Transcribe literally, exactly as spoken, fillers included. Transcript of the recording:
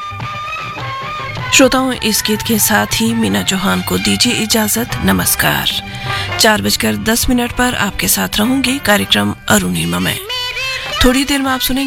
श्रोताओं, इस गीत के साथ ही मीना चौहान को दीजिए इजाजत। नमस्कार। चार बजकर दस मिनट पर आपके साथ रहूंगी कार्यक्रम अरुणिमा में। थोड़ी देर में आप सुनेंगे